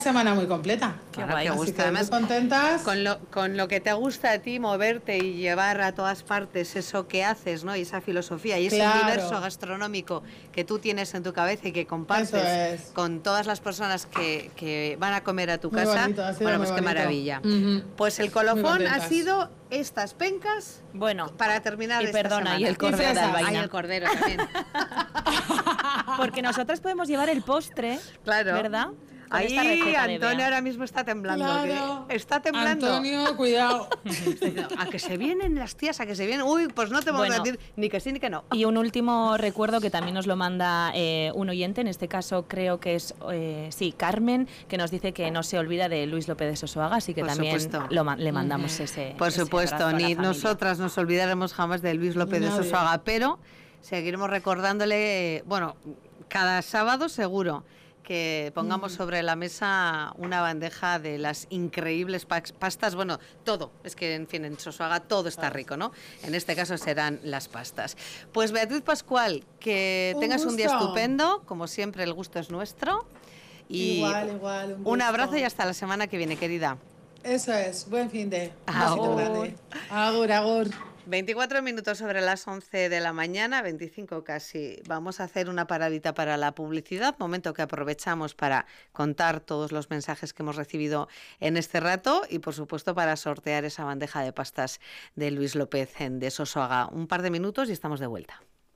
semana muy completa. Qué guay. Así Gusta. que Además, muy contentas. Con lo que te gusta a ti, moverte y llevar a todas partes eso que haces, ¿no? Y esa filosofía y ese universo gastronómico que tú tienes en tu cabeza y que compartes con todas las personas que van a comer a tu casa. Bonito, bueno, pues qué maravilla. Pues el colofón ha sido estas pencas, para terminar esta semana. Y el cordero de Albaina. Y el cordero también. Porque nosotras podemos llevar el postre, ¿verdad? Ahí Antonio ahora mismo está temblando. Claro. Está temblando. Antonio, cuidado. A que se vienen las tías, a que se vienen. Uy, pues no te vamos a decir ni que sí ni que no. Y un último recuerdo que también nos lo manda un oyente, en este caso creo que es, Carmen, que nos dice que no se olvida de Luis López de Sosoaga, así que también le mandamos ese Por supuesto, ni nosotras nos olvidaremos jamás de Luis López de Sosoaga, pero seguiremos recordándole, cada sábado seguro que pongamos sobre la mesa una bandeja de las increíbles pastas, todo, es que en fin, en Sosoaga todo está rico, ¿no? En este caso serán las pastas. Pues Beatriz Pascual, que tengas un día estupendo, como siempre el gusto es nuestro, y igual, un abrazo y hasta la semana que viene, querida. Eso es, buen fin de. Agur. Agur. 24 minutos sobre las 11 de la mañana, 25 casi. Vamos a hacer una paradita para la publicidad, momento que aprovechamos para contar todos los mensajes que hemos recibido en este rato y, por supuesto, para sortear esa bandeja de pastas de Luis López de Sosoaga. Un par de minutos y estamos de vuelta.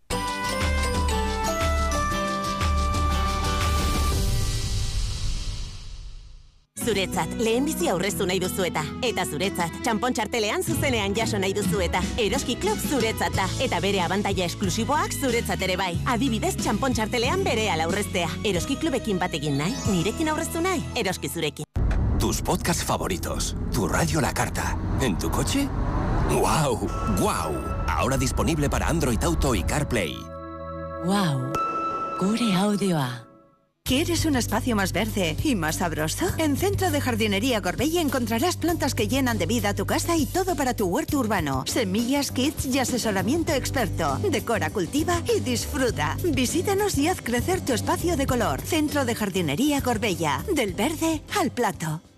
Zuretzat, lehenbizi aurreztu nahi duzu eta zuretzat, txanpon txartelean zuzenean jaso nahi duzu eta Eroski Klub zuretzat da, eta bere abantaila esklusiboak zuretzat ere bai. Adibidez, txanpon txartelean berehala aurreztea. Eroski Klubekin batekin nahi, nirekin aurreztu nahi, Eroski zurekin. Tus podcasts favoritos, tu radio La Carta, ¿en tu coche? ¡Guau! ¡Guau! Ahora disponible para Android Auto y CarPlay. ¡Guau! Gure audioa. ¿Quieres un espacio más verde y más sabroso? En Centro de Jardinería Gorbella encontrarás plantas que llenan de vida tu casa y todo para tu huerto urbano. Semillas, kits y asesoramiento experto. Decora, cultiva y disfruta. Visítanos y haz crecer tu espacio de color. Centro de Jardinería Gorbella. Del verde al plato.